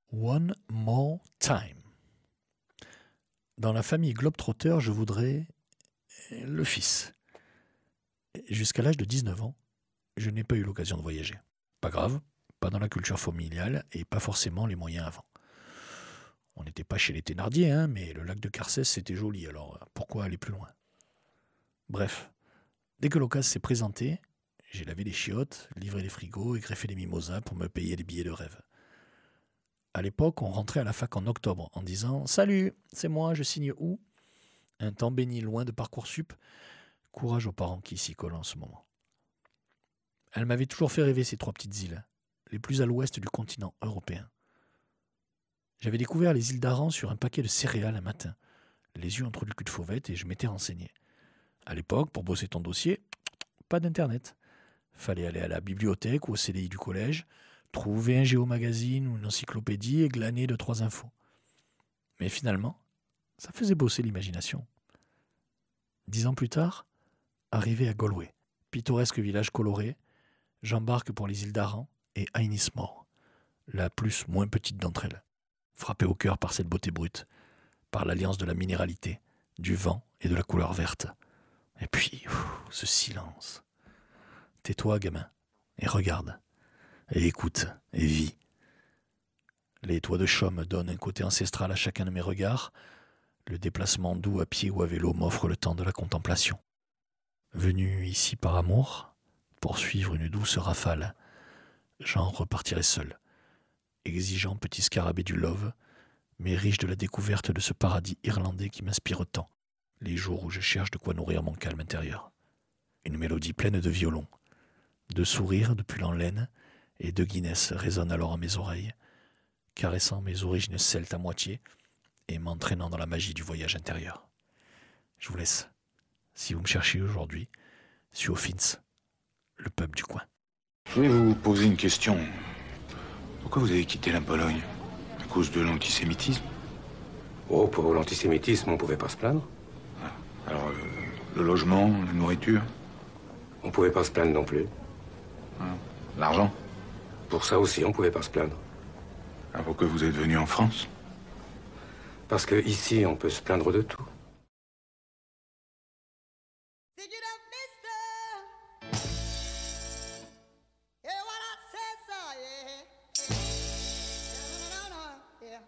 One more time. Dans la famille Globetrotter, je voudrais le fils. Jusqu'à l'âge de 19 ans, je n'ai pas eu l'occasion de voyager. Pas grave, pas dans la culture familiale et pas forcément les moyens avant. On n'était pas chez les Thénardier, mais le lac de Carcès c'était joli, alors pourquoi aller plus loin? Bref, dès que l'occasion s'est présentée, j'ai lavé les chiottes, livré les frigos et greffé les mimosas pour me payer les billets de rêve. À l'époque, on rentrait à la fac en octobre en disant « Salut, c'est moi, je signe où ?» Un temps béni loin de Parcoursup. Courage aux parents qui s'y collent en ce moment. Elle m'avait toujours fait rêver ces 3 petites îles, les plus à l'ouest du continent européen. J'avais découvert les îles d'Aran sur un paquet de céréales un matin, les yeux entre le cul de fauvette, et je m'étais renseigné. À l'époque, pour bosser ton dossier, pas d'internet. Fallait aller à la bibliothèque ou au CDI du collège, trouver un géomagazine ou une encyclopédie et glaner 2-3 infos. Mais finalement, ça faisait bosser l'imagination. 10 ans plus tard, arrivé à Galway, pittoresque village coloré, j'embarque pour les îles d'Aran et Ainismore, la moins petite d'entre elles, frappée au cœur par cette beauté brute, par l'alliance de la minéralité, du vent et de la couleur verte. Et puis, ce silence. Tais-toi, gamin, et regarde, et écoute, et vis. Les toits de chaume donnent un côté ancestral à chacun de mes regards. Le déplacement doux à pied ou à vélo m'offre le temps de la contemplation. Venu ici par amour, pour suivre une douce rafale, j'en repartirai seul, exigeant petit scarabée du love, mais riche de la découverte de ce paradis irlandais qui m'inspire tant, les jours où je cherche de quoi nourrir mon calme intérieur. Une mélodie pleine de violon, de sourires depuis en laine, et de Guinness résonne alors à mes oreilles, caressant mes origines celtes à moitié et m'entraînant dans la magie du voyage intérieur. Je vous laisse. Si vous me cherchez aujourd'hui, je suis au Fins, le pub du coin. Je voulais vous poser une question. Pourquoi vous avez quitté la Pologne? À cause de l'antisémitisme? Oh, pour l'antisémitisme, on pouvait pas se plaindre. Alors, le logement, la nourriture? On pouvait pas se plaindre non plus. L'argent? Pour ça aussi, on pouvait pas se plaindre. Alors pourquoi vous êtes venu en France? Parce que ici, on peut se plaindre de tout.